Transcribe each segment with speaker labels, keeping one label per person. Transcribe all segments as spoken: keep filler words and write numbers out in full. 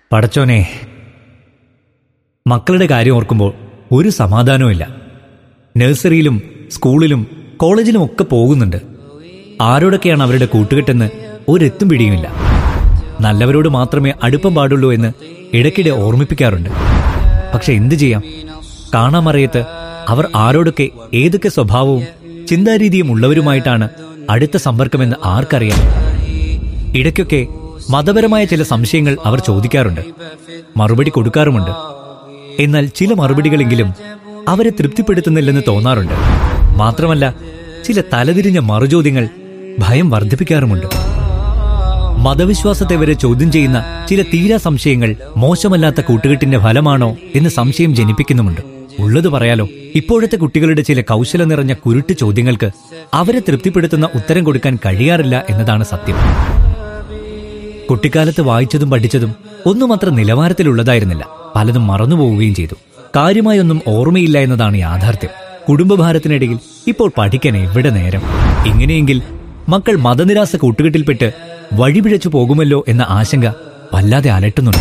Speaker 1: പടച്ചോനെ, മക്കളുടെ കാര്യം ഓർക്കുമ്പോൾ ഒരു സമാധാനവുമില്ല. നഴ്സറിയിലും സ്കൂളിലും കോളേജിലും ഒക്കെ പോകുന്നുണ്ട്. ആരോടൊക്കെയാണ് അവരുടെ കൂട്ടുകെട്ടെന്ന് ഒരെത്തും പിടിയുമില്ല. നല്ലവരോട് മാത്രമേ അടുപ്പം പാടുള്ളൂ എന്ന് ഇടയ്ക്കിടെ ഓർമ്മിപ്പിക്കാറുണ്ട്. പക്ഷെ എന്തു ചെയ്യാം? കാണാമറിയത്ത് അവർ ആരോടൊക്കെ ഏതൊക്കെ സ്വഭാവവും ചിന്താരീതിയും ഉള്ളവരുമായിട്ടാണ് അടുത്ത സമ്പർക്കമെന്ന് ആർക്കറിയാം? ഇടയ്ക്കൊക്കെ മതപരമായ ചില സംശയങ്ങൾ അവർ ചോദിക്കാറുണ്ട്, മറുപടി കൊടുക്കാറുമുണ്ട്. എന്നാൽ ചില മറുപടികളെങ്കിലും അവരെ തൃപ്തിപ്പെടുത്തുന്നില്ലെന്ന് തോന്നാറുണ്ട്. മാത്രമല്ല, ചില തലതിരിഞ്ഞ മറുചോദ്യങ്ങൾ ഭയം വർദ്ധിപ്പിക്കാറുമുണ്ട്. മതവിശ്വാസത്തെ വരെ ചോദ്യം ചെയ്യുന്ന ചില തീരാ സംശയങ്ങൾ മോശമല്ലാത്ത കൂട്ടുകെട്ടിന്റെ ഫലമാണോ എന്ന് സംശയം ജനിപ്പിക്കുന്നുമുണ്ട്. ഉള്ളത് പറയാലോ, ഇപ്പോഴത്തെ കുട്ടികളുടെ ചില കൗശലം നിറഞ്ഞ കുരുട്ട് ചോദ്യങ്ങൾക്ക് അവരെ തൃപ്തിപ്പെടുത്തുന്ന ഉത്തരം കൊടുക്കാൻ കഴിയാറില്ല എന്നതാണ് സത്യം. കുട്ടിക്കാലത്ത് വായിച്ചതും പഠിച്ചതും ഒന്നും അത്ര നിലവാരത്തിലുള്ളതായിരുന്നില്ല. പലതും മറന്നുപോവുകയും ചെയ്തു. കാര്യമായൊന്നും ഓർമ്മയില്ല എന്നതാണ് യാഥാർത്ഥ്യം. കുടുംബഭാരത്തിനിടയിൽ ഇപ്പോൾ പഠിക്കാൻ എവിടെ നേരം? ഇങ്ങനെയെങ്കിൽ മക്കൾ മതനിരാസ കൂട്ടുകെട്ടിൽപ്പെട്ട് വഴിപിഴച്ചു പോകുമല്ലോ എന്ന ആശങ്ക വല്ലാതെ അലട്ടുന്നുണ്ട്.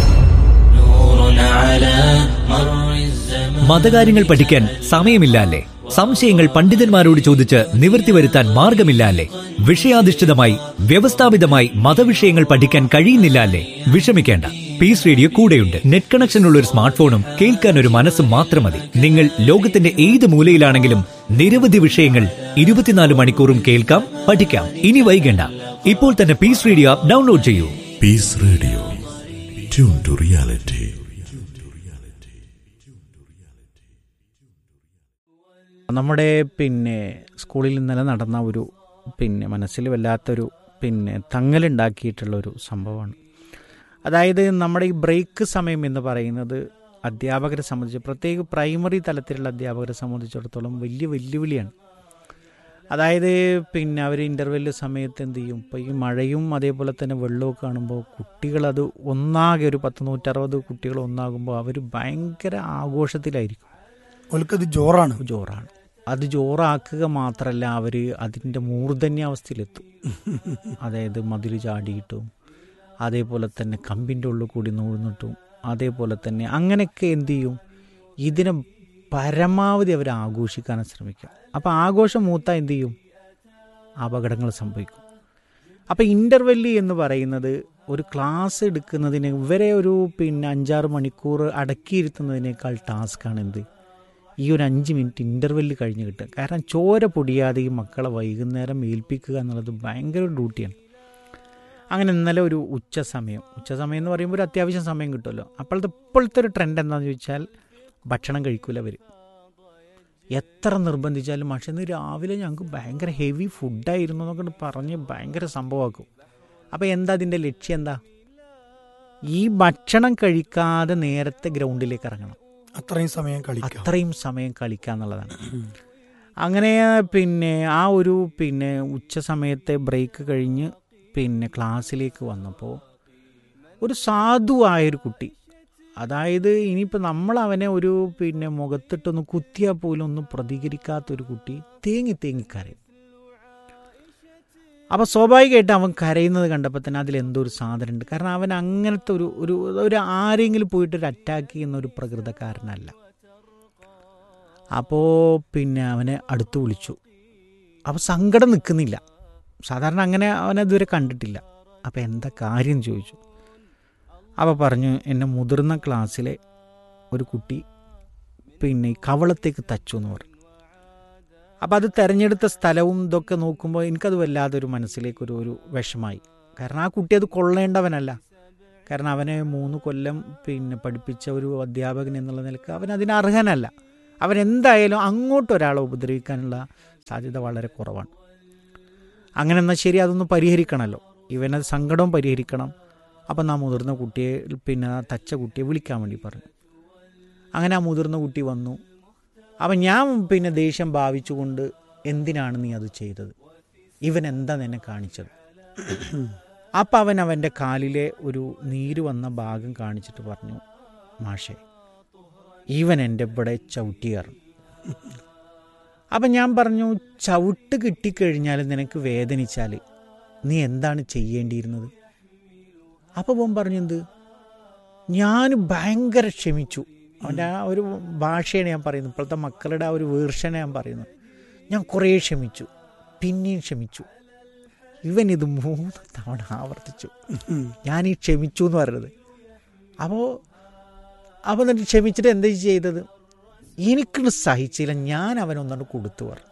Speaker 1: മതകാര്യങ്ങൾ പഠിക്കാൻ സമയമില്ല അല്ലേ? സംശയങ്ങൾ പണ്ഡിതന്മാരോട് ചോദിച്ച് നിവൃത്തി വരുത്താൻ മാർഗമില്ല അല്ലേ? വിഷയാധിഷ്ഠിതമായി വ്യവസ്ഥാപിതമായി മതവിഷയങ്ങൾ പഠിക്കാൻ കഴിയുന്നില്ല അല്ലേ? വിഷമിക്കേണ്ട, പീസ് റേഡിയോ കൂടെയുണ്ട്. നെറ്റ് കണക്ഷനുള്ള ഒരു സ്മാർട്ട് ഫോണും കേൾക്കാൻ ഒരു മനസ്സും മാത്രം മതി. നിങ്ങൾ ലോകത്തിന്റെ ഏത് മൂലയിലാണെങ്കിലും നിരവധി വിഷയങ്ങൾ ഇരുപത്തിനാല് മണിക്കൂറും കേൾക്കാം, പഠിക്കാം. ഇനി വൈകേണ്ട, ഇപ്പോൾ തന്നെ പീസ് റേഡിയോ ആപ്പ് ഡൗൺലോഡ് ചെയ്യൂ.
Speaker 2: Piece radio, tune to reality.
Speaker 3: നമ്മുടെ പിന്നെ സ്കൂളിൽ ഇന്നലെ നടന്ന ഒരു പിന്നെ മനസ്സിൽ വല്ലാത്തൊരു പിന്നെ തങ്ങലുണ്ടാക്കിയിട്ടുള്ളൊരു സംഭവമാണ്. അതായത് നമ്മുടെ ഈ ബ്രേക്ക് സമയം എന്ന് പറയുന്നത് അധ്യാപകരെ സംബന്ധിച്ച്, പ്രത്യേക പ്രൈമറി തലത്തിലുള്ള അധ്യാപകരെ സംബന്ധിച്ചിടത്തോളം വലിയ വെല്ലുവിളിയാണ്. അതായത് പിന്നെ അവർ ഇൻ്റർവെല്ല് സമയത്ത് എന്ത് ചെയ്യും? ഇപ്പോൾ ഈ മഴയും അതേപോലെ തന്നെ വെള്ളമൊക്കെ കാണുമ്പോൾ കുട്ടികളത് ഒന്നാകെ ഒരു പത്ത് നൂറ്ററുപത് കുട്ടികൾ ഒന്നാകുമ്പോൾ അവർ ഭയങ്കര ആഘോഷത്തിലായിരിക്കും.
Speaker 4: ഓൽക്കത് ജോറാണ്
Speaker 3: ജോറാണ് അത് ജോറാക്കുക മാത്രമല്ല, അവർ അതിൻ്റെ മൂർധന്യാവസ്ഥയിലെത്തും. അതായത് മതിൽ ചാടിയിട്ടും അതേപോലെ തന്നെ കമ്പിൻ്റെ ഉള്ളിൽ കൂടി നൂഴ്ന്നിട്ടും അതേപോലെ തന്നെ അങ്ങനെയൊക്കെ എന്തു ചെയ്യും? ഇതിനെ പരമാവധി അവർ ആഘോഷിക്കാൻ ശ്രമിക്കും. അപ്പോൾ ആഘോഷം മൂത്താൽ എന്തു ചെയ്യും? അപകടങ്ങൾ സംഭവിക്കും. അപ്പോൾ ഇൻ്റർവെല്ല് എന്ന് പറയുന്നത് ഒരു ക്ലാസ് എടുക്കുന്നതിന് ഇവരെ ഒരു പിന്നെ അഞ്ചാറ് മണിക്കൂർ അടക്കിയിരുത്തുന്നതിനേക്കാൾ ടാസ്ക്കാണ് എന്ത്? ഈ ഒരു അഞ്ച് മിനിറ്റ് ഇൻ്റർവെല്ല് കഴിഞ്ഞ് കിട്ടുക. കാരണം ചോര പൊടിയാതെ ഈ മക്കളെ വൈകുന്നേരം ഏൽപ്പിക്കുക എന്നുള്ളത് ഭയങ്കര ഡ്യൂട്ടിയാണ്. അങ്ങനെ ഇന്നലെ ഒരു ഉച്ച സമയം ഉച്ച സമയം എന്ന് പറയുമ്പോൾ ഒരു അത്യാവശ്യം സമയം കിട്ടുമല്ലോ. അപ്പോഴത്തെ ഇപ്പോഴത്തെ ഒരു ട്രെൻഡ് എന്താണെന്ന് ചോദിച്ചാൽ ഭക്ഷണം കഴിക്കൂല അവർ. എത്ര നിർബന്ധിച്ചാലും പക്ഷേ ഇന്ന് രാവിലെ ഞങ്ങൾക്ക് ഭയങ്കര ഹെവി ഫുഡായിരുന്നു എന്നൊക്കെ പറഞ്ഞ് ഭയങ്കര സംഭവമാക്കും. അപ്പോൾ എന്താ അതിൻ്റെ ലക്ഷ്യം? എന്താ? ഈ ഭക്ഷണം കഴിക്കാതെ നേരത്തെ ഗ്രൗണ്ടിലേക്ക് ഇറങ്ങണം,
Speaker 4: അത്രയും സമയം കളിക്കുക
Speaker 3: അത്രയും സമയം കളിക്കുക എന്നുള്ളതാണ്. അങ്ങനെ പിന്നെ ആ ഒരു പിന്നെ ഉച്ച സമയത്തെ ബ്രേക്ക് കഴിഞ്ഞ് പിന്നെ ക്ലാസ്സിലേക്ക് വന്നപ്പോൾ ഒരു സാധുവായൊരു കുട്ടി, അതായത് ഇനിയിപ്പോൾ നമ്മൾ അവനെ ഒരു പിന്നെ മുഖത്തിട്ടൊന്ന് കുത്തിയാൽ പോലും ഒന്നും പ്രതികരിക്കാത്തൊരു കുട്ടി തേങ്ങി തേങ്ങിക്കരയും. അപ്പോൾ സ്വാഭാവികമായിട്ട് അവൻ കരയുന്നത് കണ്ടപ്പോൾ തന്നെ അതിലെന്തോ ഒരു സാധനമുണ്ട്. കാരണം അവൻ അങ്ങനത്തെ ഒരു ഒരു ഒരു ആരെങ്കിലും പോയിട്ടൊരു അറ്റാക്ക് ചെയ്യുന്ന ഒരു പ്രകൃതക്കാരനല്ല. അപ്പോൾ പിന്നെ അവനെ അടുത്ത് വിളിച്ചു. അപ്പോൾ സങ്കടം നിൽക്കുന്നില്ല. സാധാരണ അങ്ങനെ അവനതുവരെ കണ്ടിട്ടില്ല. അപ്പോൾ എന്താ കാര്യം ചോദിച്ചു. അപ്പോൾ പറഞ്ഞു, എന്നെ മുതിർന്ന ക്ലാസ്സിലെ ഒരു കുട്ടി പിന്നെ കവളത്തേക്ക് തച്ചു എന്ന് പറഞ്ഞു. അപ്പോൾ അത് തിരഞ്ഞെടുത്ത സ്ഥലവും ഇതൊക്കെ നോക്കുമ്പോൾ എനിക്കത് വല്ലാതൊരു മനസ്സിലേക്കൊരു ഒരു വിഷമായി. കാരണം ആ കുട്ടി അത് കൊള്ളേണ്ടവനല്ല. കാരണം അവനെ മൂന്ന് കൊല്ലം പിന്നെ പഠിപ്പിച്ച ഒരു അധ്യാപകൻ എന്നുള്ള നിലക്ക് അവൻ അതിന് അർഹനല്ല. അവൻ എന്തായാലും അങ്ങോട്ടൊരാളെ ഉപദ്രവിക്കാനുള്ള സാധ്യത വളരെ കുറവാണ്. അങ്ങനെ എന്നാൽ ശരി, അതൊന്ന് പരിഹരിക്കണമല്ലോ, ഇവനത് സങ്കടവും പരിഹരിക്കണം. അപ്പം ആ മുതിർന്ന കുട്ടിയെ പിന്നെ ആ തച്ച കുട്ടിയെ വിളിക്കാൻ വേണ്ടി പറഞ്ഞു. അങ്ങനെ ആ മുതിർന്ന കുട്ടി വന്നു. അപ്പം ഞാൻ പിന്നെ ദേഷ്യം ഭാവിച്ചുകൊണ്ട്, എന്തിനാണ് നീ അത് ചെയ്തത്? ഇവൻ എന്താ നിന്നെ കാണിച്ചത്? അപ്പം അവൻ അവൻ്റെ കാലിലെ ഒരു നീര് വന്ന ഭാഗം കാണിച്ചിട്ട് പറഞ്ഞു, മാഷേ, ഇവൻ എൻ്റെ ഇവിടെ ചവിട്ടിയാറും. അപ്പം ഞാൻ പറഞ്ഞു, ചവിട്ട് കിട്ടിക്കഴിഞ്ഞാൽ നിനക്ക് വേദനിച്ചാൽ നീ എന്താണ് ചെയ്യേണ്ടിയിരുന്നത്? അപ്പോൾ അവൻ പറഞ്ഞെന്ത്, ഞാൻ ഭയങ്കര ക്ഷമിച്ചു. അവൻ്റെ ആ ഒരു ഭാഷയാണ് ഞാൻ പറയുന്നത്, ഇപ്പോഴത്തെ മക്കളുടെ ആ ഒരു വേർഷനെ ഞാൻ പറയുന്നത്. ഞാൻ കുറേ ക്ഷമിച്ചു, പിന്നെയും ക്ഷമിച്ചു. ഇവൻ ഇത് മൂന്ന് തവണ ആവർത്തിച്ചു. ഞാൻ ഈ ക്ഷമിച്ചു എന്ന് പറയുന്നത്. അപ്പോൾ അപ്പോൾ എന്നിട്ട് ക്ഷമിച്ചിട്ട് എന്താ ചെയ്തത്? എനിക്കിത് സഹിച്ചില്ല, ഞാൻ അവനൊന്നുകൊണ്ട് കൊടുത്തു പറഞ്ഞു.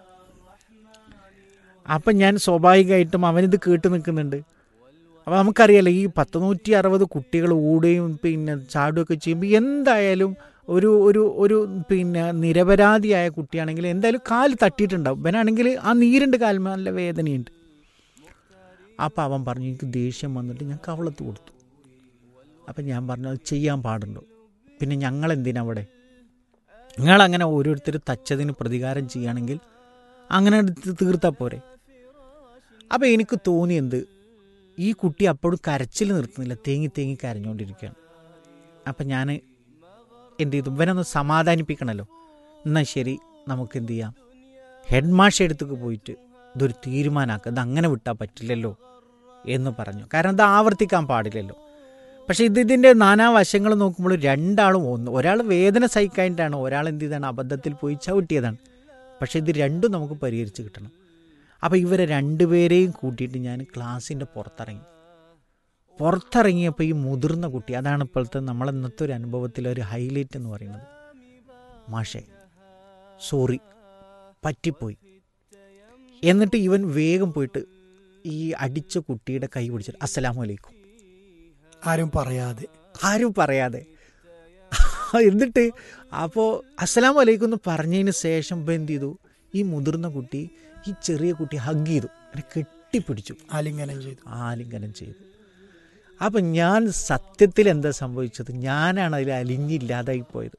Speaker 3: അപ്പം ഞാൻ സ്വാഭാവികമായിട്ടും അവനിത് കേട്ട് നിൽക്കുന്നുണ്ട്. അപ്പോൾ നമുക്കറിയാലോ, ഈ പത്ത് നൂറ്റി അറുപത് കുട്ടികൾ ഓടുകയും പിന്നെ ചാടുകയൊക്കെ ചെയ്യുമ്പോൾ എന്തായാലും ഒരു ഒരു ഒരു പിന്നെ നിരപരാധിയായ കുട്ടിയാണെങ്കിൽ എന്തായാലും കാല് തട്ടിയിട്ടുണ്ടാവും. ഇവനാണെങ്കിൽ ആ നീരുണ്ട് കാലിന് നല്ല വേദനയുണ്ട്. അപ്പോൾ അവൻ പറഞ്ഞു, എനിക്ക് ദേഷ്യം വന്നിട്ട് ഞാൻ കവളത്ത് കൊടുത്തു. അപ്പം ഞാൻ പറഞ്ഞു, അത് ചെയ്യാൻ പാടുണ്ടോ? പിന്നെ ഞങ്ങളെന്തിനാ അവിടെ? നിങ്ങളങ്ങനെ ഓരോരുത്തർ തച്ചതിന് പ്രതികാരം ചെയ്യുകയാണെങ്കിൽ അങ്ങനെ തീർത്താൽ പോരെ. അപ്പോൾ എനിക്ക് തോന്നിയെന്ത്, ഈ കുട്ടി അപ്പോഴും കരച്ചിൽ നിർത്തുന്നില്ല, തേങ്ങി തേങ്ങി കരഞ്ഞുകൊണ്ടിരിക്കുകയാണ്. അപ്പം ഞാൻ എന്ത് ചെയ്തു, ഇവനൊന്ന് സമാധാനിപ്പിക്കണമല്ലോ. എന്നാൽ ശരി, നമുക്ക് എന്ത് ചെയ്യാം, ഹെഡ് മാഷ് അടുത്തേക്ക് പോയിട്ട് ഇതൊരു തീരുമാനമാക്കുക, ഇത് അങ്ങനെ വിട്ടാൽ പറ്റില്ലല്ലോ എന്ന് പറഞ്ഞു. കാരണം ഇത് ആവർത്തിക്കാൻ പാടില്ലല്ലോ. പക്ഷേ ഇത് ഇതിൻ്റെ നാനാവശങ്ങൾ നോക്കുമ്പോൾ രണ്ടാളും ഒന്ന്, ഒരാൾ വേദന സഹിക്കാനായിട്ടാണ്, ഒരാൾ എന്ത് ചെയ്താണ്, അബദ്ധത്തിൽ പോയി ചവിട്ടിയതാണ്. പക്ഷേ ഇത് രണ്ടും നമുക്ക് പരിഹരിച്ച് കിട്ടണം. അപ്പോൾ ഇവരെ രണ്ടുപേരെയും കൂട്ടിയിട്ട് ഞാൻ ക്ലാസ്സിൻ്റെ പുറത്തിറങ്ങി. പുറത്തിറങ്ങിയപ്പോൾ ഈ മുതിർന്ന കുട്ടി, അതാണ് ഇപ്പോഴത്തെ നമ്മളെ ഇന്നത്തെ ഒരു അനുഭവത്തിലെ ഒരു ഹൈലൈറ്റ് എന്ന് പറയുന്നത്. മാഷേ സോറി, പറ്റിപ്പോയി. എന്നിട്ട് ഇവൻ വേഗം പോയിട്ട് ഈ അടിച്ച കുട്ടിയുടെ കൈ പിടിച്ചിട്ട് അസ്സലാമു അലൈക്കും,
Speaker 4: ആരും പറയാതെ
Speaker 3: ആരും പറയാതെ എന്നിട്ട് അപ്പോൾ അസ്സലാമു അലൈക്കും എന്ന് പറഞ്ഞതിന് ശേഷം ഇപ്പം എന്ത് ചെയ്തു, ഈ മുതിർന്ന കുട്ടി ഈ ചെറിയ കുട്ടി ഹഗ് ചെയ്തു, അങ്ങനെ കെട്ടിപ്പിടിച്ചു,
Speaker 4: ആലിംഗനം ചെയ്തു
Speaker 3: ആലിംഗനം ചെയ്തു. അപ്പം ഞാൻ സത്യത്തിൽ എന്താ സംഭവിച്ചത്, ഞാനാണ് അതിൽ അലിഞ്ഞില്ലാതായി പോയത്.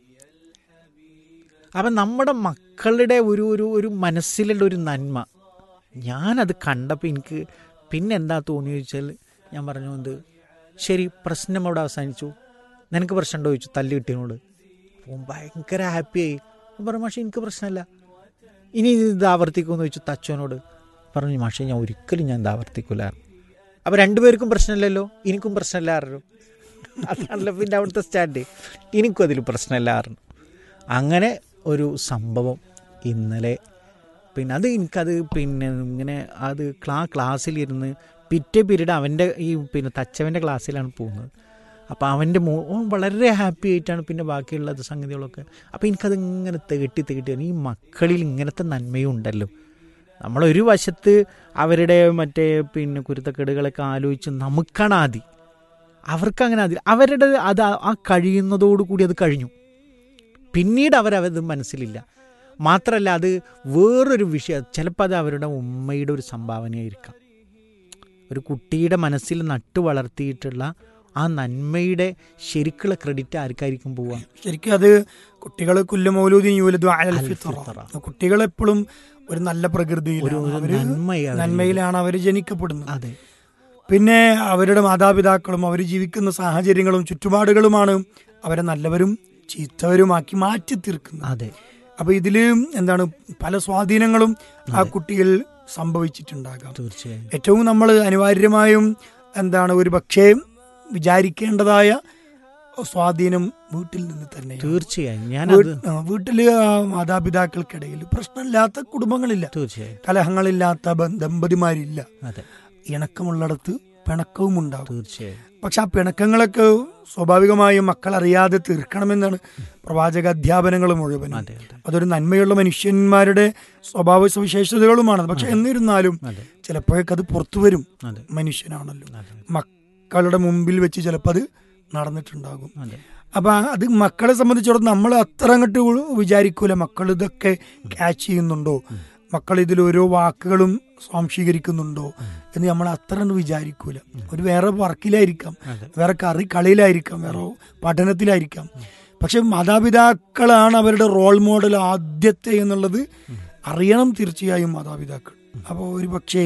Speaker 3: അപ്പം നമ്മുടെ മക്കളുടെ ഒരു ഒരു ഒരു മനസ്സിലുള്ള ഒരു നന്മ ഞാനത് കണ്ടപ്പോൾ എനിക്ക് പിന്നെ എന്താ തോന്നിയെന്ന് ചോദിച്ചാൽ, ഞാൻ പറഞ്ഞു, എന്ത് ശരി, പ്രശ്നം അവിടെ അവസാനിച്ചു, നിനക്ക് പ്രശ്നമുണ്ടോ ചോദിച്ചു തല്ലി കിട്ടിയതിനോട്. അപ്പോൾ ഭയങ്കര ഹാപ്പിയായി. പറഞ്ഞു, മാഷെ എനിക്ക് പ്രശ്നമില്ല, ഇനി ഇത് ആവർത്തിക്കുമെന്ന് ചോദിച്ചു തച്ചോനോട്. പറഞ്ഞു, മാഷെ ഞാൻ ഒരിക്കലും ഞാൻ ഇത് ആവർത്തിക്കില്ല. അപ്പോൾ രണ്ടുപേർക്കും പ്രശ്നമില്ലല്ലോ, എനിക്കും പ്രശ്നമില്ലായിരുന്നു. അതാണല്ലോ പിന്നെ അവിടുത്തെ സ്റ്റാൻഡ്, എനിക്കും അതിൽ പ്രശ്നമില്ലായിരുന്നു. അങ്ങനെ ഒരു സംഭവം ഇന്നലെ. പിന്നെ അത് എനിക്കത് പിന്നെ ഇങ്ങനെ അത് ക്ലാ ക്ലാസ്സിലിരുന്ന് പിറ്റേ പീരീഡ് അവൻ്റെ ഈ പിന്നെ തച്ചവൻ്റെ ക്ലാസ്സിലാണ് പോകുന്നത്. അപ്പോൾ അവൻ്റെ മോ വളരെ ഹാപ്പി ആയിട്ടാണ് പിന്നെ ബാക്കിയുള്ള സംഗതികളൊക്കെ. അപ്പോൾ എനിക്കത് ഇങ്ങനെ തേട്ടി തേട്ടി ഈ മക്കളിൽ ഇങ്ങനത്തെ നന്മയും ഉണ്ടല്ലോ. നമ്മളൊരു വശത്ത് അവരുടെ മറ്റേ പിന്നെ കുരുത്തക്കേടുകളൊക്കെ ആലോചിച്ച് നമുക്കാണ് ആദ്യം, അവർക്കങ്ങനെ ആദ്യം അവരുടെ അത് ആ കഴിയുന്നതോടുകൂടി അത് കഴിഞ്ഞു. പിന്നീട് അവരത് മനസ്സിലില്ല. മാത്രമല്ല അത് വേറൊരു വിഷയം, ചിലപ്പോൾ അത് അവരുടെ ഉമ്മയുടെ ഒരു സംഭാവനയായിരിക്കാം. ഒരു കുട്ടിയുടെ മനസ്സിൽ നട്ടു വളർത്തിയിട്ടുള്ള ആ നന്മയുടെ ശരിക്കുള്ള ക്രെഡിറ്റ് ആർക്കായിരിക്കും പോവുക?
Speaker 4: ശരിക്കും അത് കുട്ടികൾ കുല്ലുമൗലൂദി കുട്ടികളെപ്പോഴും ഒരു നല്ല പ്രകൃതിയിലാണ്, നന്മയിലാണ് അവർ ജനിക്കപ്പെടുന്നത്.
Speaker 3: അതെ.
Speaker 4: പിന്നെ അവരുടെ മാതാപിതാക്കളും അവർ ജീവിക്കുന്ന സാഹചര്യങ്ങളും ചുറ്റുപാടുകളുമാണ് അവരെ നല്ലവരും ചീത്തവരുമാക്കി മാറ്റി തീർക്കുന്നത്.
Speaker 3: അതെ.
Speaker 4: അപ്പൊ ഇതില് എന്താണ് പല സ്വാധീനങ്ങളും ആ കുട്ടിയിൽ സംഭവിച്ചിട്ടുണ്ടാകാം.
Speaker 3: തീർച്ചയായും
Speaker 4: ഏറ്റവും നമ്മൾ അനിവാര്യമായും എന്താണ് ഒരു പക്ഷേ വിചാരിക്കേണ്ടതായ സ്വാധീനം വീട്ടിൽ നിന്ന് തന്നെ.
Speaker 3: തീർച്ചയായും ഞാൻ
Speaker 4: വീട്ടില് മാതാപിതാക്കൾക്കിടയിൽ പ്രശ്നമില്ലാത്ത കുടുംബങ്ങളില്ല,
Speaker 3: തീർച്ചയായും
Speaker 4: കലഹങ്ങളില്ലാത്ത ദമ്പതിമാരില്ല.
Speaker 3: അതെ.
Speaker 4: ഇണക്കമുള്ളിടത്ത് പിണക്കവും ഉണ്ടാകും.
Speaker 3: തീർച്ചയായും.
Speaker 4: പക്ഷെ ആ പിണക്കങ്ങളൊക്കെ സ്വാഭാവികമായും മക്കൾ അറിയാതെ തീർക്കണമെന്നാണ് പ്രവാചക അധ്യാപനങ്ങൾ മുഴുവൻ. അതൊരു നന്മയുള്ള മനുഷ്യന്മാരുടെ സ്വഭാവ സവിശേഷതകളുമാണ്. പക്ഷെ എന്നിരുന്നാലും ചിലപ്പോഴൊക്കെ അത് പുറത്തു വരും. മനുഷ്യനാണല്ലോ, മക്കളുടെ മുമ്പിൽ വെച്ച് ചിലപ്പോൾ അത് നടന്നിട്ടുണ്ടാകും. അപ്പൊ അത് മക്കളെ സംബന്ധിച്ചിടത്തോളം നമ്മൾ അത്ര അങ്ങോട്ട് വിചാരിക്കൂല മക്കൾ ഇതൊക്കെ ക്യാച്ച് ചെയ്യുന്നുണ്ടോ, മക്കൾ ഇതിൽ ഓരോ വാക്കുകളും സ്വാംശീകരിക്കുന്നുണ്ടോ എന്ന് നമ്മൾ അത്ര വിചാരിക്കൂല. ഒരു വേറെ വർക്കിലായിരിക്കാം, വേറെ കറി കളിയിലായിരിക്കാം, വേറെ പഠനത്തിലായിരിക്കാം. പക്ഷെ മാതാപിതാക്കളാണ് അവരുടെ റോൾ മോഡൽ ആദ്യത്തെ എന്നുള്ളത് അറിയണം തീർച്ചയായും മാതാപിതാക്കൾ. അപ്പോൾ ഒരു പക്ഷേ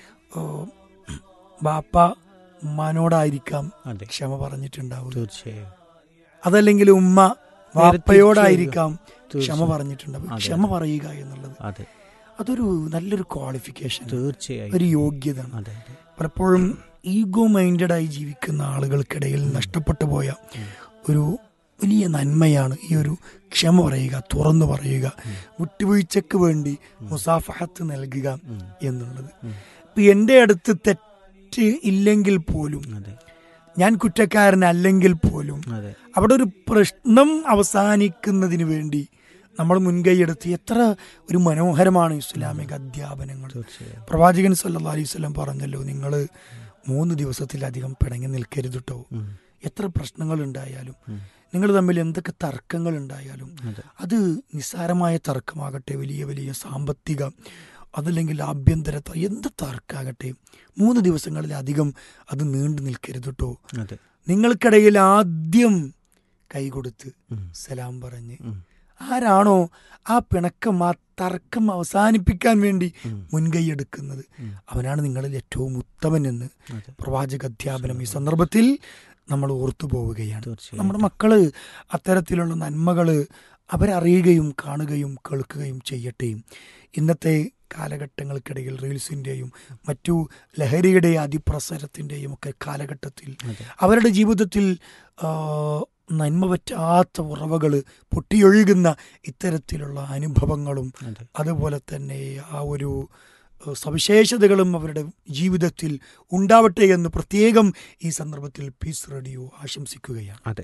Speaker 4: ബാപ്പ ഉമ്മാനോടായിരിക്കാം ക്ഷമ പറഞ്ഞിട്ടുണ്ടാവും,
Speaker 3: തീർച്ചയായും.
Speaker 4: അതല്ലെങ്കിൽ ഉമ്മ വാപ്പയോടായിരിക്കാം ക്ഷമ പറഞ്ഞിട്ടുണ്ടാവും. ക്ഷമ പറയുക എന്നുള്ളത് അതൊരു നല്ലൊരു ക്വാളിഫിക്കേഷൻ, തീർച്ചയായും ഒരു യോഗ്യതയാണ്. പലപ്പോഴും ഈഗോ മൈൻഡഡായി ജീവിക്കുന്ന ആളുകൾക്കിടയിൽ നഷ്ടപ്പെട്ടു പോയ ഒരു വലിയ നന്മയാണ് ഈ ഒരു ക്ഷമ പറയുക, തുറന്നു പറയുക, വിട്ടുവീഴ്ചക്ക് വേണ്ടി മുസാഫഹത്ത് നൽകുക എന്നുള്ളത്. ഇപ്പം എൻ്റെ അടുത്ത് തെറ്റ് ഇല്ലെങ്കിൽ പോലും, ഞാൻ കുറ്റക്കാരനല്ലെങ്കിൽ പോലും, അവിടെ ഒരു പ്രശ്നം അവസാനിക്കുന്നതിന് വേണ്ടി നമ്മൾ മുൻകൈയെടുത്ത് എത്ര ഒരു മനോഹരമാണ് ഇസ്ലാമിക അധ്യാപനങ്ങൾ. പ്രവാചകൻ സല്ലല്ലാഹു അലൈഹി വസല്ലം പറഞ്ഞല്ലോ, നിങ്ങൾ മൂന്ന് ദിവസത്തിലധികം പിണങ്ങി നിൽക്കരുത് കേട്ടോ. എത്ര പ്രശ്നങ്ങൾ ഉണ്ടായാലും, നിങ്ങൾ തമ്മിൽ എന്തൊക്കെ തർക്കങ്ങൾ ഉണ്ടായാലും, അത് നിസ്സാരമായ തർക്കമാകട്ടെ, വലിയ വലിയ സാമ്പത്തിക അതല്ലെങ്കിൽ ആഭ്യന്തര എന്ത് തർക്കമാകട്ടെ, മൂന്ന് ദിവസങ്ങളിലധികം അത് നീണ്ടു നിൽക്കരുത് കേട്ടോ. നിങ്ങൾക്കിടയിൽ ആദ്യം കൈകൊടുത്ത് സലാം പറഞ്ഞ് ആരാണോ ആ പിണക്കം, ആ തർക്കം അവസാനിപ്പിക്കാൻ വേണ്ടി മുൻകൈ എടുക്കുന്നത്, അവനാണ് നിങ്ങളിൽ ഏറ്റവും ഉത്തമൻ എന്ന് പ്രവാചക അധ്യാപനം ഈ സന്ദർഭത്തിൽ നമ്മൾ ഓർത്തു പോവുകയാണ്. നമ്മുടെ മക്കള് അത്തരത്തിലുള്ള നന്മകള് അവരറിയുകയും കാണുകയും കേൾക്കുകയും ചെയ്യട്ടെ. ഇന്നത്തെ കാലഘട്ടങ്ങൾക്കിടയിൽ റീൽസിൻ്റെയും മറ്റു ലഹരിയുടെ അതിപ്രസരത്തിൻ്റെയും ഒക്കെ കാലഘട്ടത്തിൽ അവരുടെ ജീവിതത്തിൽ നന്മ പറ്റാത്ത ഉറവകൾ പൊട്ടിയൊഴുകുന്ന ഇത്തരത്തിലുള്ള അനുഭവങ്ങളും അതുപോലെ തന്നെ ആ ഒരു സവിശേഷതകളും അവരുടെ ജീവിതത്തിൽ ഉണ്ടാവട്ടെ എന്ന് പ്രത്യേകം ഈ സന്ദർഭത്തിൽ പീസ് റേഡിയോ ആശംസിക്കുകയാണ്.
Speaker 3: അതെ,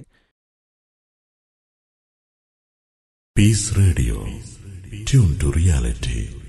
Speaker 2: piece radio, tune to reality.